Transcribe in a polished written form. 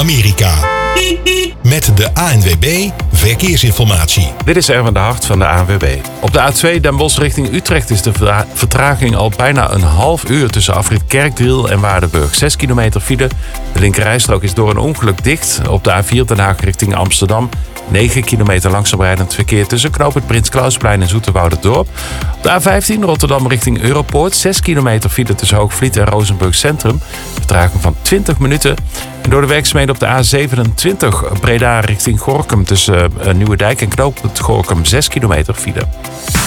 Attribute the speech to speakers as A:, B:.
A: Amerika. Met de ANWB Verkeersinformatie.
B: Dit is Erwin de Hart van de ANWB. Op de A2 Den Bosch richting Utrecht is de vertraging al bijna een half uur tussen afrit Kerkdriel en Waardenburg. 6 kilometer file. De linkerrijstrook is door een ongeluk dicht. Op de A4 Den Haag richting Amsterdam. 9 kilometer langzaam rijdend verkeer tussen knooppunt Prins Klausplein en Zoeterwouderdorp. Op de A15 Rotterdam richting Europoort. 6 kilometer file tussen Hoogvliet en Rozenburg Centrum. Vertraging van 20 minuten. En door de werkzaamheden op de A27 Breda richting Gorinchem tussen Nieuwedijk en knooppunt Gorinchem 6 kilometer file.